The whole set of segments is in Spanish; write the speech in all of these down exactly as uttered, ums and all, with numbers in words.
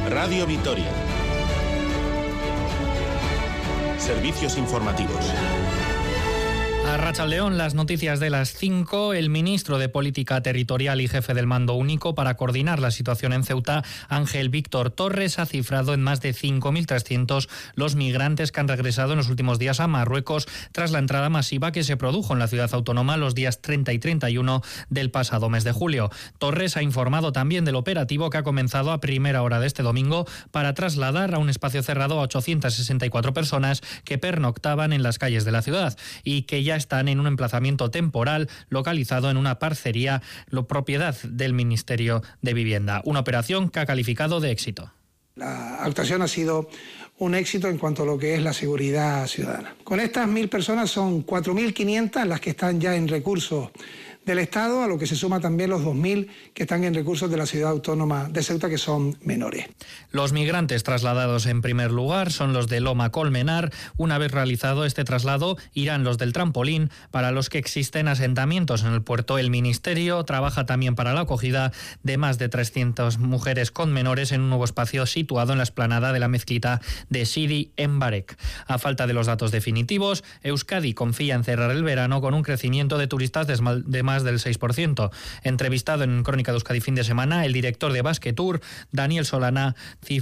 Radio Vitoria. Servicios informativos. A Rachaldeón, las noticias de las cinco. El ministro de Política Territorial y jefe del Mando Único para coordinar la situación en Ceuta, Ángel Víctor Torres, ha cifrado en más de cinco mil trescientos los migrantes que han regresado en los últimos días a Marruecos tras la entrada masiva que se produjo en la ciudad autónoma los días treinta y treinta y uno del pasado mes de julio. Torres ha informado también del operativo que ha comenzado a primera hora de este domingo para trasladar a un espacio cerrado a ochocientas sesenta y cuatro personas que pernoctaban en las calles de la ciudad y que ya están en un emplazamiento temporal localizado en una parcería, lo propiedad del Ministerio de Vivienda. Una operación que ha calificado de éxito. La actuación ha sido un éxito en cuanto a lo que es la seguridad ciudadana. Con estas mil personas son cuatro mil quinientas las que están ya en recursos del Estado, a lo que se suma también los dos mil que están en recursos de la ciudad autónoma de Ceuta, que son menores. Los migrantes trasladados en primer lugar son los de Loma Colmenar. Una vez realizado este traslado, irán los del Trampolín, para los que existen asentamientos en el puerto. El Ministerio trabaja también para la acogida de más de trescientas mujeres con menores en un nuevo espacio situado en la explanada de la mezquita de Sidi en Barek. A falta de los datos definitivos, Euskadi confía en cerrar el verano con un crecimiento de turistas de más del seis por ciento. Entrevistado en Crónica de Euskadi fin de semana, el director de Basquetour, Daniel Solana,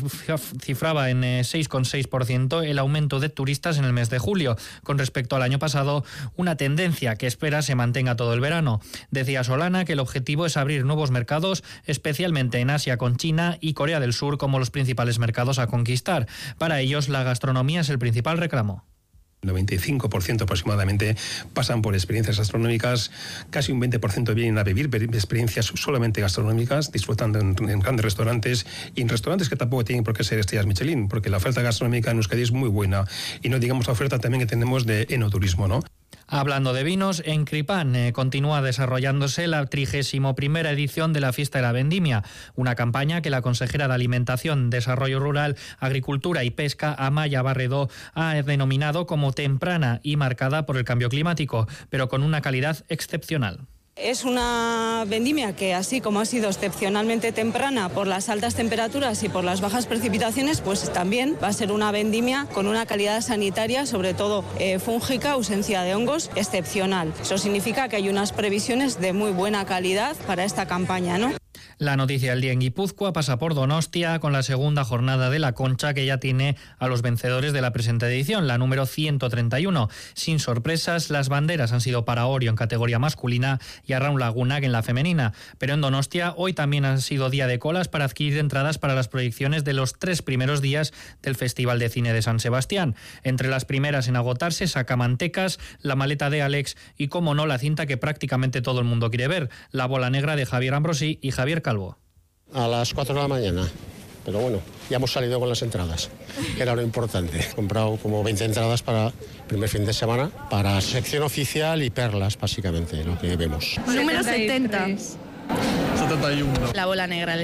cifraba en seis coma seis por ciento el aumento de turistas en el mes de julio, con respecto al año pasado, una tendencia que espera se mantenga todo el verano. Decía Solana que el objetivo es abrir nuevos mercados, especialmente en Asia, con China y Corea del Sur como los principales mercados a conquistar. Para ellos, la gastronomía es el principal reclamo. noventa y cinco por ciento aproximadamente pasan por experiencias gastronómicas, casi un veinte por ciento vienen a vivir experiencias solamente gastronómicas, disfrutando en, en grandes restaurantes y en restaurantes que tampoco tienen por qué ser estrellas Michelin, porque la oferta gastronómica en Euskadi es muy buena y no digamos la oferta también que tenemos de enoturismo, ¿no? Hablando de vinos, en Cripán eh, continúa desarrollándose la trigésimo primera edición de la Fiesta de la Vendimia, una campaña que la consejera de Alimentación, Desarrollo Rural, Agricultura y Pesca, Amaya Barredó, ha denominado como temprana y marcada por el cambio climático, pero con una calidad excepcional. Es una vendimia que, así como ha sido excepcionalmente temprana por las altas temperaturas y por las bajas precipitaciones, pues también va a ser una vendimia con una calidad sanitaria, sobre todo eh, fúngica, ausencia de hongos, excepcional. Eso significa que hay unas previsiones de muy buena calidad para esta campaña, ¿no? La noticia del día en Guipúzcoa pasa por Donostia con la segunda jornada de la Concha, que ya tiene a los vencedores de la presente edición, la número ciento treinta y uno. Sin sorpresas, las banderas han sido para Orio en categoría masculina y Arraun Lagunac en la femenina. Pero en Donostia hoy también ha sido día de colas para adquirir entradas para las proyecciones de los tres primeros días del Festival de Cine de San Sebastián. Entre las primeras en agotarse, Sacamantecas, La maleta de Alex y, como no, la cinta que prácticamente todo el mundo quiere ver, La bola negra de Javier Ambrosí y Javier Calvo. A las cuatro de la mañana, pero bueno, ya hemos salido con las entradas, que era lo importante. He comprado como veinte entradas para el primer fin de semana, para sección oficial y perlas, básicamente, lo que vemos. Número setenta. setenta y uno. La bola negra.